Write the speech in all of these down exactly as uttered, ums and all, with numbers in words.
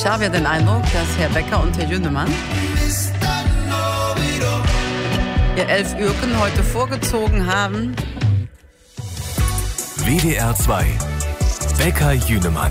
habe ja den Eindruck, dass Herr Becker und Herr Jünemann ihr Elfürken heute vorgezogen haben. W D R zwei. Becker Jünemann.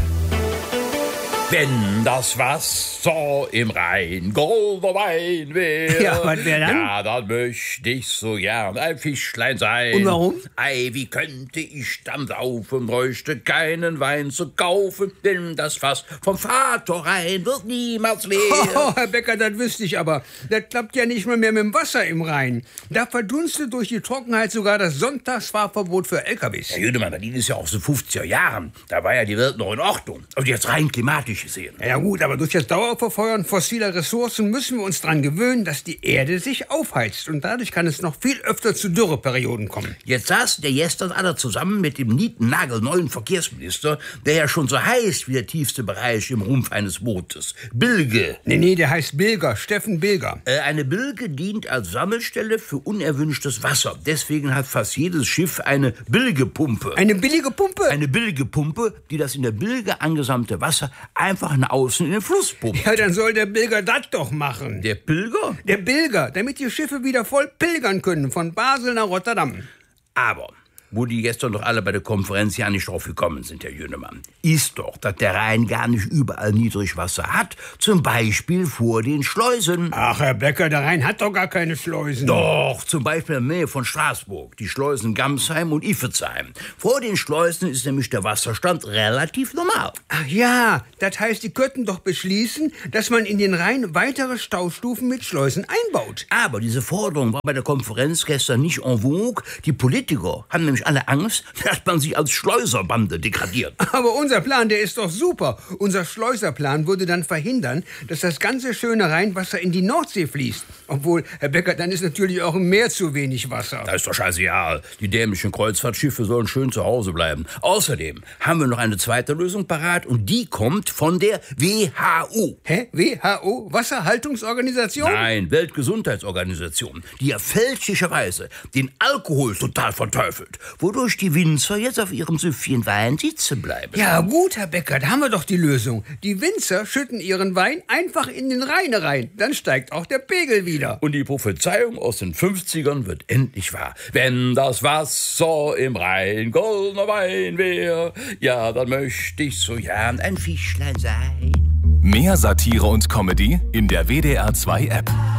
Wenn das Wasser im Rhein goldener Wein wäre, Ja, was wär dann? Ja, dann möchte ich so gern ein Fischlein sein. Und warum? Ei, wie könnte ich dann saufen, bräuchte keinen Wein zu kaufen, denn das Fass vom Vater Rhein wird niemals leer. Oh, Herr Becker, das wüsste ich aber. Das klappt ja nicht mal mehr mit dem Wasser im Rhein. Da verdunstet durch die Trockenheit sogar das Sonntagsfahrverbot für L K Ws. Herr Jüdemann, das ist ja aus den fünfziger Jahren. Da war ja die Welt noch in Ordnung. Und jetzt rein klimatisch gesehen. Ja gut, aber durch das Dauerverfeuern fossiler Ressourcen müssen wir uns daran gewöhnen, dass die Erde sich aufheizt. Und dadurch kann es noch viel öfter zu Dürreperioden kommen. Jetzt saß der gestern alle zusammen mit dem nietennagelneuen Verkehrsminister, der ja schon so heißt wie der tiefste Bereich im Rumpf eines Bootes. Bilge. Nee, nee, der heißt Bilger, Steffen Bilger. Äh, eine Bilge dient als Sammelstelle für unerwünschtes Wasser. Deswegen hat fast jedes Schiff eine Bilgepumpe. Eine billige Pumpe? Eine Bilgepumpe, die das in der Bilge angesammelte Wasser einfach nach außen in den Fluss pumpt. Ja, dann soll der Bilger das doch machen. Der Pilger? Der Bilger, damit die Schiffe wieder voll pilgern können, von Basel nach Rotterdam. Aber, wo die gestern doch alle bei der Konferenz ja nicht drauf gekommen sind, Herr Jünemann, ist doch, dass der Rhein gar nicht überall Niedrigwasser hat. Zum Beispiel vor den Schleusen. Ach, Herr Becker, der Rhein hat doch gar keine Schleusen. Doch, zum Beispiel in der Nähe von Straßburg, die Schleusen Gamsheim und Iffezheim. Vor den Schleusen ist nämlich der Wasserstand relativ normal. Ach ja, das heißt, die könnten doch beschließen, dass man in den Rhein weitere Staustufen mit Schleusen einbaut. Aber diese Forderung war bei der Konferenz gestern nicht en vogue. Die Politiker haben nämlich alle Angst, dass man sich als Schleuserbande degradiert. Aber unser Plan, der ist doch super. Unser Schleuserplan würde dann verhindern, dass das ganze schöne Rheinwasser in die Nordsee fließt. Obwohl, Herr Becker, dann ist natürlich auch im Meer zu wenig Wasser. Das ist doch scheißegal. Die dämlichen Kreuzfahrtschiffe sollen schön zu Hause bleiben. Außerdem haben wir noch eine zweite Lösung parat und die kommt von der W H O. Hä? W H O? Wasserhaltungsorganisation? Nein, Weltgesundheitsorganisation, die ja fälschlicherweise den Alkohol total verteufelt, wodurch die Winzer jetzt auf ihrem Süffchen Wein sitzen bleiben. Ja gut, Herr Becker, da haben wir doch die Lösung. Die Winzer schütten ihren Wein einfach in den Rhein rein. Dann steigt auch der Pegel wieder. Und die Prophezeiung aus den fünfzigern wird endlich wahr. Wenn das Wasser im Rhein goldener Wein wär, ja, dann möchte ich so gern ein Fischlein sein. Mehr Satire und Comedy in der W D R zwei App.